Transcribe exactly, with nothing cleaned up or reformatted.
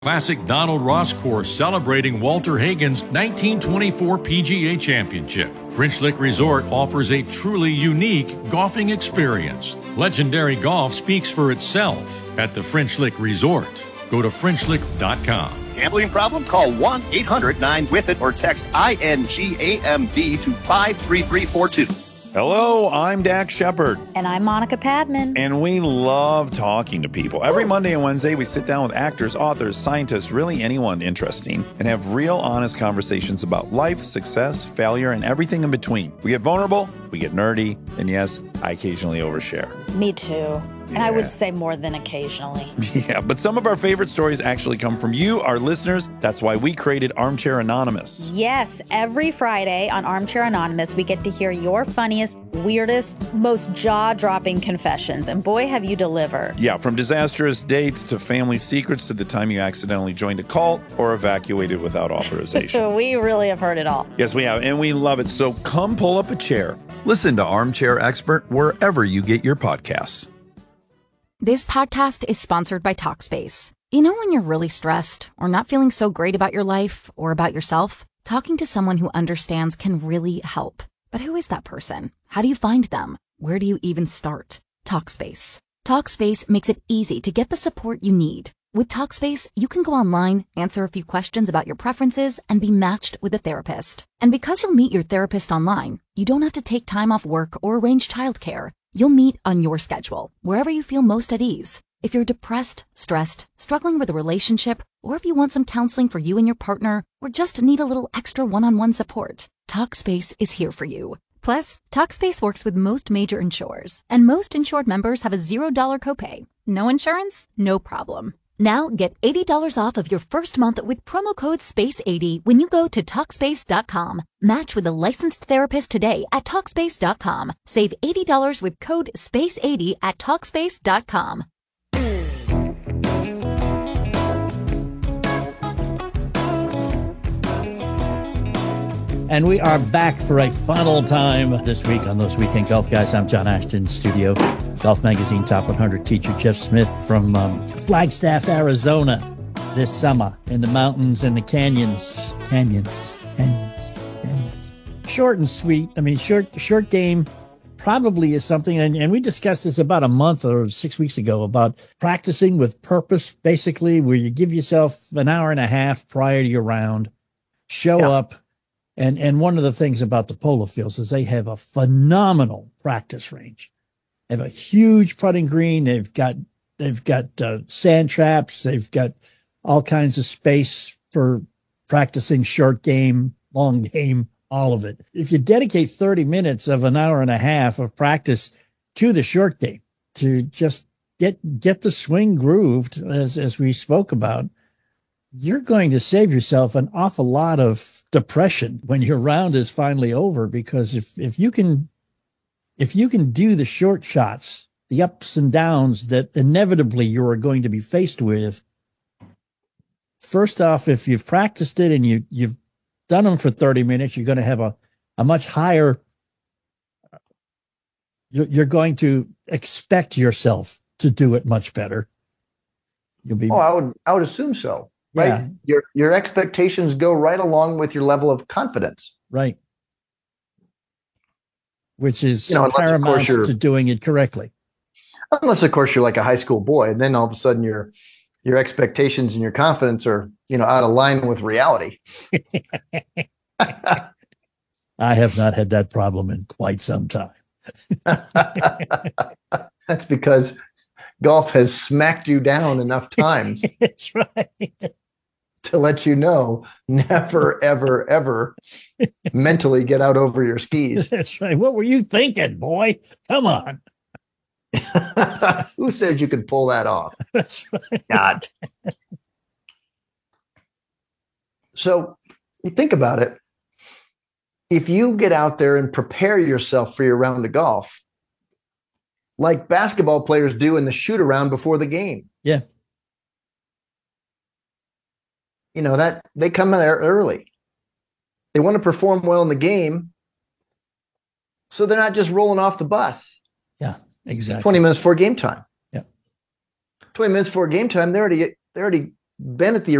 Classic Donald Ross course celebrating Walter Hagen's nineteen twenty-four P G A Championship. French Lick Resort offers a truly unique golfing experience. Legendary golf speaks for itself at the French Lick Resort. Go to French Lick dot com. Gambling problem? Call one eight hundred nine with it or text I N G A M B to five three three four two. Hello, I'm Dax Shepard. And I'm Monica Padman. And we love talking to people. Every Monday and Wednesday, we sit down with actors, authors, scientists, really anyone interesting, and have real, honest conversations about life, success, failure, and everything in between. We get vulnerable, we get nerdy, and yes, I occasionally overshare. Me too. And Yeah. I would say more than occasionally. Yeah, but some of our favorite stories actually come from you, our listeners. That's why we created Armchair Anonymous. Yes, every Friday on Armchair Anonymous, we get to hear your funniest, weirdest, most jaw-dropping confessions. And boy, have you delivered. Yeah, from disastrous dates to family secrets to the time you accidentally joined a cult or evacuated without authorization. We really have heard it all. Yes, we have, and we love it. So come pull up a chair. Listen to Armchair Expert wherever you get your podcasts. This podcast is sponsored by Talkspace. You know when you're really stressed or not feeling so great about your life or about yourself? Talking to someone who understands can really help. But who is that person? How do you find them? Where do you even start? Talkspace. Talkspace makes it easy to get the support you need. With Talkspace, you can go online, answer a few questions about your preferences, and be matched with a therapist. And because you'll meet your therapist online, you don't have to take time off work or arrange childcare. You'll meet on your schedule, wherever you feel most at ease. If you're depressed, stressed, struggling with a relationship, or if you want some counseling for you and your partner, or just need a little extra one-on-one support, Talkspace is here for you. Plus, Talkspace works with most major insurers, and most insured members have a zero dollar copay. No insurance? No problem. Now get eighty dollars off of your first month with promo code space eighty when you go to Talkspace dot com. Match with a licensed therapist today at Talkspace dot com. Save eighty dollars with code space eighty at Talkspace dot com. And we are back for a final time this week on Those Weekend Golf Guys. I'm John Ashton, studio. Golf Magazine Top one hundred teacher Jeff Smith from um, Flagstaff, Arizona, this summer in the mountains and the canyons. Canyons, canyons, canyons. Short and sweet. I mean, short short game probably is something, and, and we discussed this about a month or six weeks ago about practicing with purpose, basically, where you give yourself an hour and a half prior to your round, show Yeah. up. And and one of the things about the polo fields is they have a phenomenal practice range. They have a huge putting green. They've got they've got uh, sand traps. They've got all kinds of space for practicing short game, long game, all of it. If you dedicate thirty minutes of an hour and a half of practice to the short game to just get get the swing grooved, as as we spoke about, you're going to save yourself an awful lot of depression when your round is finally over, because if, if you can, if you can do the short shots, the ups and downs that inevitably you are going to be faced with, first off, if you've practiced it and you, you've done them for thirty minutes, you're going to have a, a much higher, you're, you're going to expect yourself to do it much better. You'll be, Oh, I would I would assume so. Right. Yeah. Your your expectations go right along with your level of confidence. right. Which is You know, unless, of course, paramount you're- to doing it correctly. Unless, of course, you're like a high school boy, and then all of a sudden your your expectations and your confidence are, you know, out of line with reality. I have not had that problem in quite some time. That's because golf has smacked you down enough times That's right. to let you know never, ever, ever mentally get out over your skis. That's right. What were you thinking, boy? Come on. Who says you could pull that off? That's right. God. So you think about it. If you get out there and prepare yourself for your round of golf, like basketball players do in the shoot around before the game. Yeah. You know, that they come in there early. They want to perform well in the game. So they're not just rolling off the bus Yeah, exactly. twenty minutes before game time. Yeah. twenty minutes before game time, they're already they're already been at the